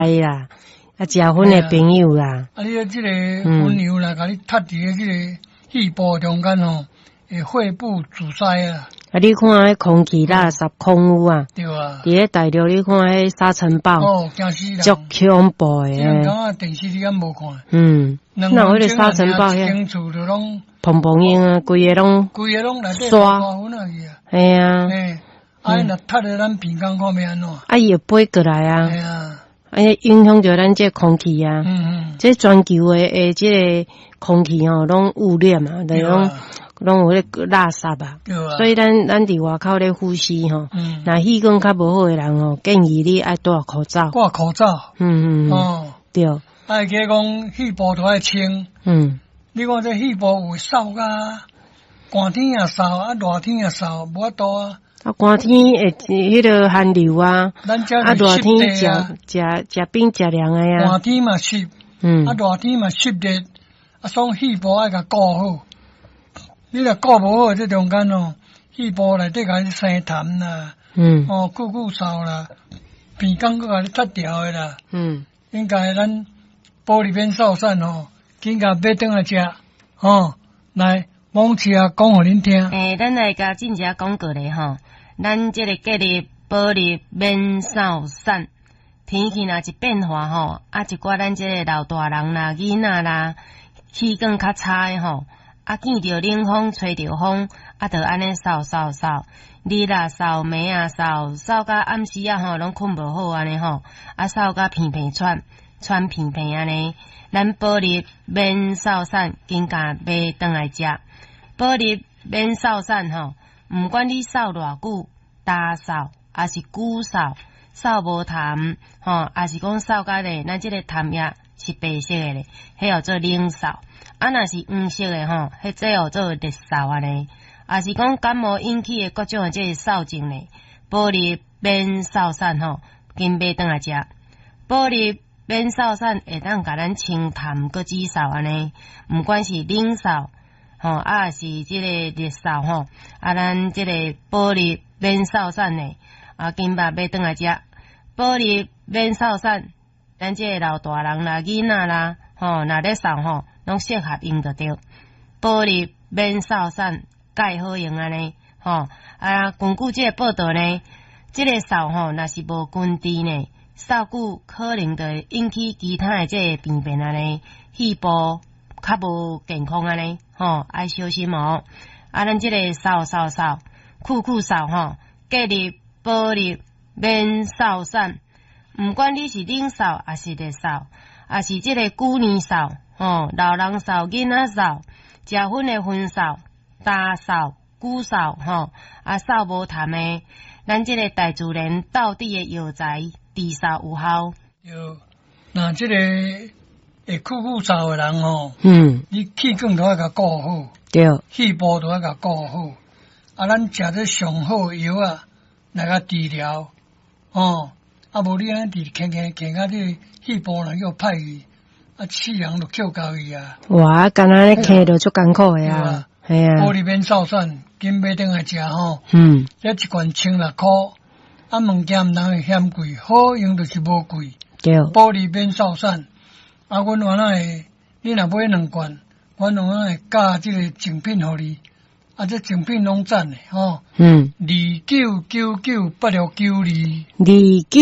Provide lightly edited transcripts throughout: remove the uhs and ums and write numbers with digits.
啦，啊，食薰的朋友啦。 啊，你即个分油啦，甲你踢伫个即个气部中间吼，会肺部阻塞啊。 啊，你看迄空气垃圾空污啊， 对啊。 伫咧大陆你看迄沙尘暴， 惊死人， 足恐怖诶。 香港啊，电视你敢无看？ 那有迄个沙尘暴遐， 厝就拢蓬蓬烟啊，规个拢内底刷粉啊去啊。 系啊。 啊，若踢咧咱鼻孔看要安怎？ 啊，伊会飞过来啊。 系啊。 影响着咱这空气啊。这全球诶这个空气吼，拢污染啊，拢有迄个垃圾啊。所以咱伫外口咧呼吸吼，若气管较无好诶人吼，建议你爱戴口罩。 挂口罩。 对。 啊，加讲肺部都爱清。你看这肺部有扫甲，寒天也扫，啊热天也扫，无法度啊。啊， 寒天会迄个寒流啊，啊热天食冰食凉诶啊。 寒天嘛湿，啊热天嘛湿热，啊所以肺部爱甲顾好。你若顾无好，这中间哦，肺部内底甲你生痰啦，久嗽啦，鼻孔佫甲你脱掉诶啦。应该咱玻璃边扫散吼，紧甲买转来食，来往期啊讲互恁听。 咱来甲真正讲过咧吼，咱即个隔离玻璃免扫散，天气若一变化吼，啊一寡咱即个老大人啦、囡仔啦，气管较差诶吼。啊，见着冷风，吹着风，啊，就安尼扫，日啊扫，暝啊扫到暗时啊吼，拢困无好安尼吼，啊扫到片片喘片片安尼，咱玻璃免扫散，紧甲买转来食。玻璃免扫散吼，毋管你扫偌久，大扫还是久扫，扫无痰吼，还是讲扫甲咧，咱即个痰液是白色诶咧，迄叫做冷扫。啊，若是黄色诶吼，迄这叫做热扫安尼。啊是讲感冒引起诶各种诶即个扫症咧，玻璃免扫散吼，紧买转来食。玻璃免扫散会当甲咱清痰佮止扫安尼，毋管是冷扫吼，啊是即个热扫吼，啊咱即个玻璃免扫散诶，啊紧买转来食。玻璃免扫散，咱即个老大人啦、囡仔啦，吼，若咧扫吼。拢适合用得着，玻璃免扫散，介好用安尼，吼啊！根据这个报道呢，这个扫吼，若是无根治呢，扫久可能就会引起其他的这个病变安尼，肺部较无健康安尼，吼爱小心哦。啊，咱这个扫扫扫吼，隔离玻璃免扫散，毋管你是冷扫还是热扫，还是这个旧年扫。老人扫、囡仔扫、食薰的薰扫、大扫、久扫，啊扫无痰的，咱这个大自然道地的药材治扫有效。 那这个会久扫的人你气管都要甲顾好， 对， 肺部都要甲顾好，啊，咱食这上好的药啊，来甲治疗，啊，无你安尼治，轻甲你肺部若叫歹去。啊，气氧都扣到伊啊！ 哇，干那咧咳着足艰苦诶啊！系啊， 玻璃免扫散，紧买转来食吼。这一罐16箍，啊，物件毋通会嫌贵，好用就是无贵。 对， 玻璃免扫散，啊，阮原来会，你若买2罐，阮原来会加即个精品互你，啊，这精品拢赞诶吼。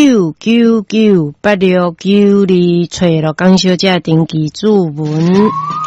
299982，29998692，找罗江小姐登记主文。